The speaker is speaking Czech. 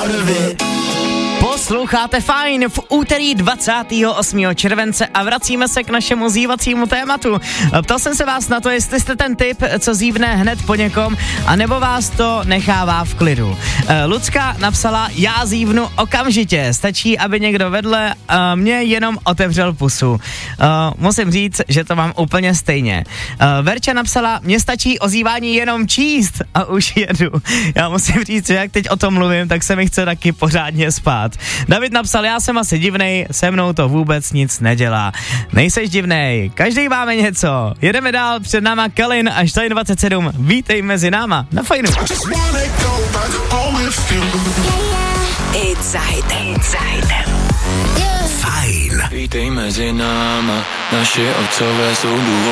Posloucháte Fajn v úterý 28. července a vracíme se k našemu zívacímu tématu. Ptal jsem se vás na to, jestli jste ten typ, co zívne hned po někom, anebo vás to nechává v klidu. Lucka napsala, já zívnu okamžitě, stačí, aby někdo vedle mě jenom otevřel pusu. Musím říct, že to mám úplně stejně. Verča napsala, mně stačí ozývání jenom číst a už jedu. Já musím říct, že jak teď o tom mluvím, tak se mi chce taky pořádně spát. David napsal, já jsem asi divnej, se mnou to vůbec nic nedělá. Nejseš divnej, každý máme něco. Jedeme dál, před náma Kalin až 27. Vítej mezi náma na Fajnu. Fajn. Vítej mezi náma, naši otcové jsou důvod.